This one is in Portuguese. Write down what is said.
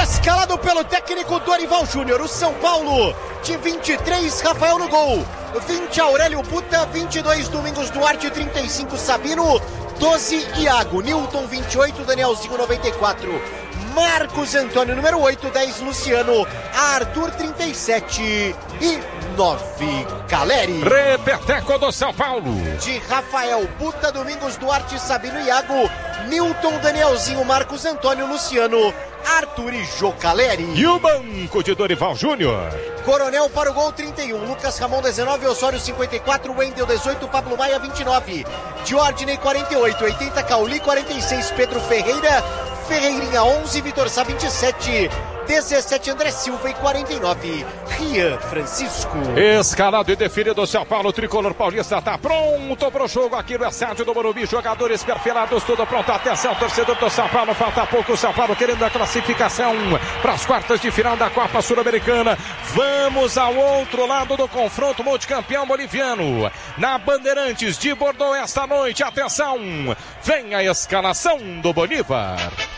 Escalado pelo técnico Dorival Júnior, o São Paulo de 23, Rafael no gol, 20 Aurélio Buta, 22 Domingos Duarte, 35 Sabino, 12 Iago, Newton 28, Danielzinho 94, Marcos Antônio número 8, 10 Luciano, Arthur 37 e 9 Caleri. Repeteco do São Paulo. De Rafael Buta, Domingos Duarte, Sabino Iago, Newton, Danielzinho, Marcos Antônio, Luciano, Arthur e Jô Caleri. E o banco de Dorival Júnior. Coronel para o gol 31, Lucas Ramon 19, Osório 54, Wendel 18, Pablo Maia 29, Diordney 48, 80 Cauli 46, Pedro Ferreira, Ferreirinha 11, Vitor Sá 27, 17 André Silva e 49 Rian Francisco. Escalado e definido o São Paulo, tricolor paulista está pronto para o jogo aqui no estádio do Morumbi, jogadores perfilados, tudo pronto, atenção torcedor do São Paulo, falta pouco, o São Paulo querendo a classificação para as quartas de final da Copa Sul-Americana. Vamos ao outro lado do confronto, multicampeão boliviano, na Bandeirantes de Bordeaux esta noite, atenção, vem a escalação do Bolívar.